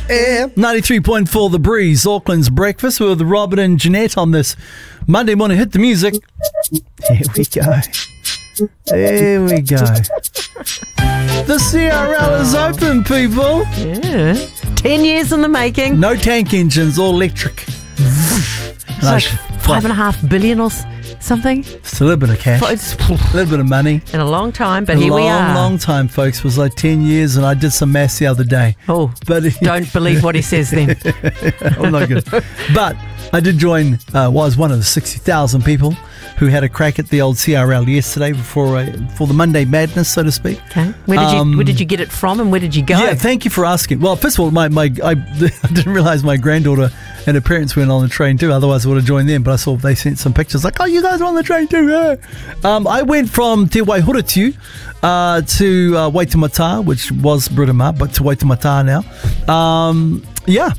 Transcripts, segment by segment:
Yeah. 93.4 The Breeze, Auckland's breakfast with Robin and Jeanette on this Monday morning. Hit the music. Here we go. There we go. The CRL is open, people. Yeah. 10 years in the making. No tank engines, all electric. It's like 5.5 billion or something. It's a little bit of cash. A little bit of money. In a long time, but here we are. Long time, folks. It was like 10 years, and I did some maths the other day. Oh, but don't believe what he says then. I'm not good. But I did join, was one of the 60,000 people who had a crack at the old CRL yesterday for the Monday madness, so to speak. Okay. Where did you get it from, and where did you go? Yeah, thank you for asking. Well, first of all, I didn't realise my granddaughter and her parents went on the train too. Otherwise, I would have joined them. But I saw they sent some pictures like, "Oh, you guys are on the train too." Yeah. I went from Te Waihoretu to Waitemata, which was Britomart, but to Waitemata now. Yeah.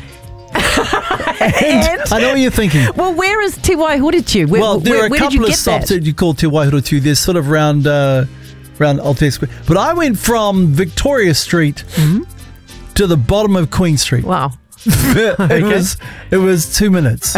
And I know what you're thinking. Well, where is Te Waihoretu? Well, there are a couple of stops that you call Te Waihoretu. There's sort of around Aotea Square. But I went from Victoria Street to the bottom of Queen Street. Wow. It was 2 minutes.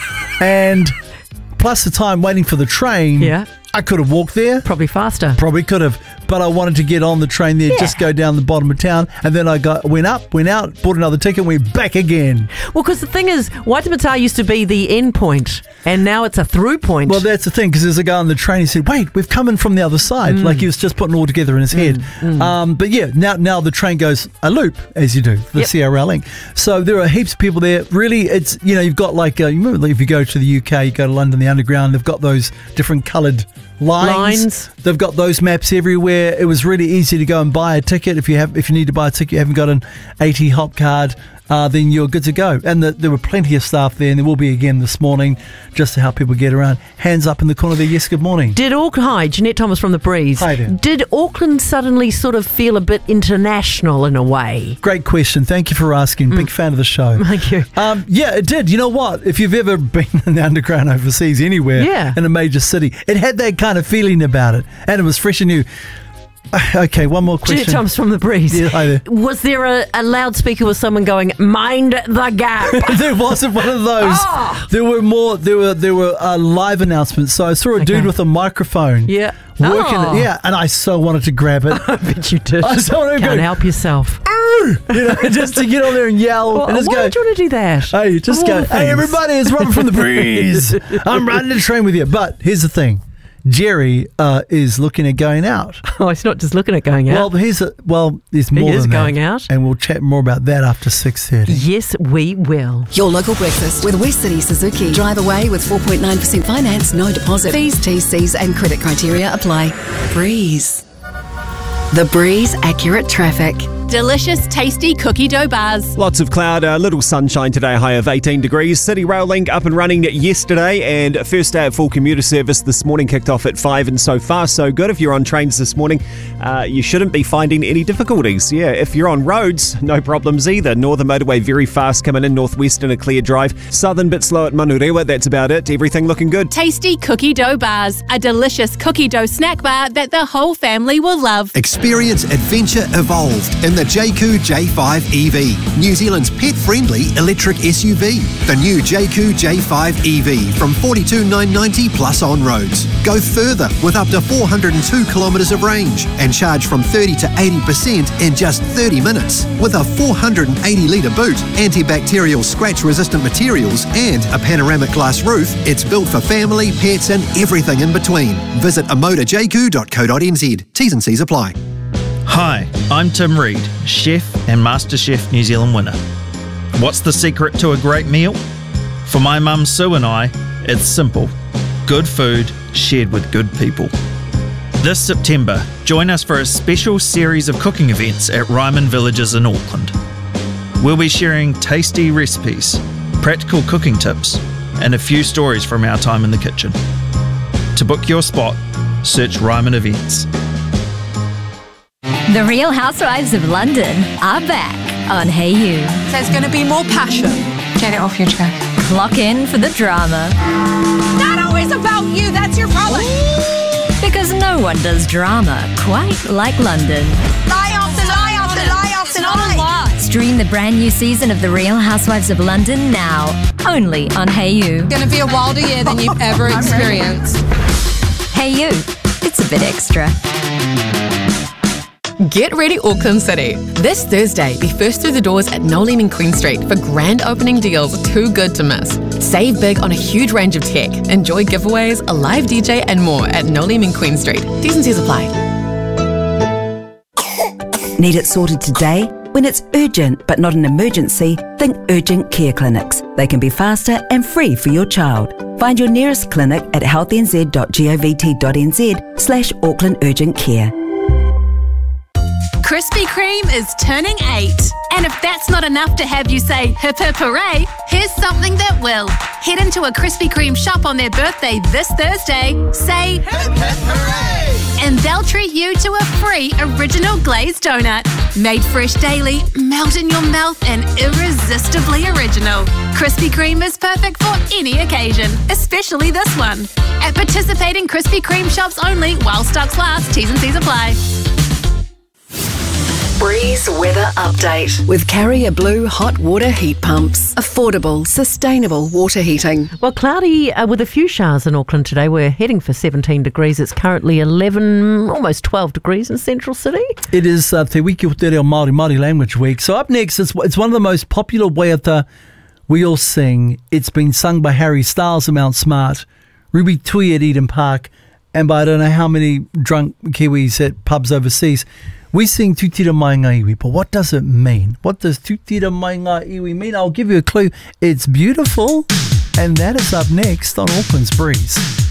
And plus the time waiting for the train. Yeah. I could have walked there. Probably faster. Probably could have. But I wanted to get on the train there, just go down the bottom of town. And then I went up, went out, bought another ticket, went back again. Well, because the thing is, Waitemata used to be the end point, and now it's a through point. Well, that's the thing, because there's a guy on the train, he said, wait, we've come in from the other side. Like he was just putting it all together in his head. But yeah, now the train goes a loop, as you do, the CRL link. So there are heaps of people there. Really, it's, you've got like, you remember if you go to the UK, you go to London, the Underground, they've got those different coloured lines. They've got those maps everywhere. It was really easy to go and buy a ticket. If you need to buy a ticket, you haven't got an 80 hop card, then you're good to go. And there were plenty of staff there, and there will be again this morning, just to help people get around. Hands up in the corner there. Yes, good morning. Hi, Jeanette Thomas from The Breeze. Hi there. Did Auckland suddenly sort of feel a bit international in a way? Great question. Thank you for asking. Big fan of the show. Thank you. Yeah, it did. You know what? If you've ever been in the Underground overseas anywhere in a major city, it had that kind of feeling about it, and it was fresh and new. Okay, one more question. Jeanette Thomas from The Breeze. Yeah, hi there. Was there a loudspeaker with someone going, "Mind the gap"? There wasn't one of those. Oh. There were more. There were live announcements. So I saw a dude with a microphone. Yeah. Working it. Yeah, and I so wanted to grab it. I bet you did. I so wanted to Can't help yourself. Just to get on there and yell. Well, and just why would you want to do that? Hey, just go. Hey, everybody, it's Robin from The Breeze. I'm riding the train with you. But here's the thing. Jerry is looking at going out. Oh, he's not just looking at going out. There's more he is than going that. out. And we'll chat more about that after 6:30. Yes, we will. Your local breakfast with West City Suzuki. Drive away with 4.9% finance, no deposit. Fees, TCs and credit criteria apply. Breeze. The Breeze Accurate Traffic. Delicious, tasty cookie dough bars. Lots of cloud, a little sunshine today, high of 18 degrees. City Rail Link up and running yesterday, and first day of full commuter service this morning kicked off at 5, and so far so good. If you're on trains this morning, you shouldn't be finding any difficulties. Yeah, if you're on roads, no problems either. Northern Motorway very fast coming in, Northwestern a clear drive. Southern bit slow at Manurewa, that's about it. Everything looking good. Tasty cookie dough bars. A delicious cookie dough snack bar that the whole family will love. Experience adventure evolved in the JQ J5 EV, New Zealand's pet-friendly electric SUV. The new JQ J5 EV from $42,990 plus on roads. Go further with up to 402 kilometres of range and charge from 30 to 80% in just 30 minutes. With a 480-litre boot, antibacterial scratch-resistant materials and a panoramic glass roof, it's built for family, pets and everything in between. Visit amodajq.co.nz. T's and C's apply. Hi, I'm Tim Reid, chef and MasterChef New Zealand winner. What's the secret to a great meal? For my mum Sue and I, it's simple. Good food shared with good people. This September, join us for a special series of cooking events at Ryman Villages in Auckland. We'll be sharing tasty recipes, practical cooking tips, and a few stories from our time in the kitchen. To book your spot, search Ryman Events. The Real Housewives of London are back on Hey You. There's going to be more passion. Get it off your chest. Clock in for the drama. Not always about you, that's your problem. Because no one does drama quite like London. Lie after lie after lie after lie. Stream the brand new season of The Real Housewives of London now, only on Hey You. Gonna be a wilder year than you've ever experienced. Hey You, it's a bit extra. Get ready, Auckland City. This Thursday, be first through the doors at Nolim in Queen Street for grand opening deals too good to miss. Save big on a huge range of tech. Enjoy giveaways, a live DJ and more at Nolim in Queen Street. T's and C's apply. Need it sorted today? When it's urgent but not an emergency, think Urgent Care Clinics. They can be faster and free for your child. Find your nearest clinic at healthnz.govt.nz/Auckland Urgent Care. Krispy Kreme is turning 8. And if that's not enough to have you say hip hip hooray, here's something that will. Head into a Krispy Kreme shop on their birthday this Thursday, say hip hip hooray, and they'll treat you to a free original glazed donut. Made fresh daily, melt in your mouth, and irresistibly original. Krispy Kreme is perfect for any occasion, especially this one. At participating Krispy Kreme shops only while stocks last. T's and C's apply. Breeze weather update with Carrier Blue hot water heat pumps. Affordable, sustainable water heating. Well, cloudy with a few showers in Auckland today. We're heading for 17 degrees. It's currently 11, almost 12 degrees in Central City. It is Te Wiki o Te Reo Māori Language Week. So up next, it's one of the most popular waiata we all sing. It's been sung by Harry Styles at Mount Smart, Ruby Tui at Eden Park, and by I don't know how many drunk Kiwis at pubs overseas. We sing Tutira Mai Ngā Iwi, but what does it mean? What does Tutira Mai Ngā Iwi mean? I'll give you a clue. It's beautiful, and that is up next on Auckland's Breeze.